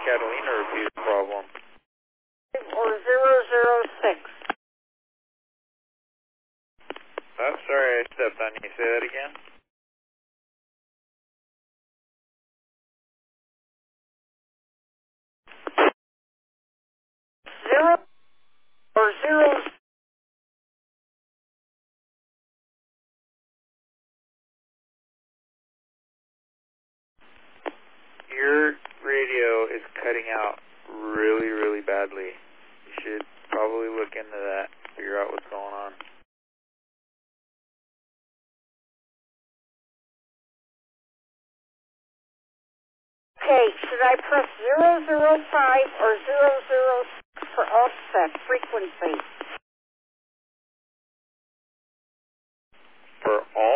Catalina repeater problem. Or 006. Oh, sorry, I stepped on you. Say that again. Zero or 0. Your radio is cutting out really, really badly. You should probably look into that, figure out what's going on. Okay, should I press 005 or 006 for offset frequency? For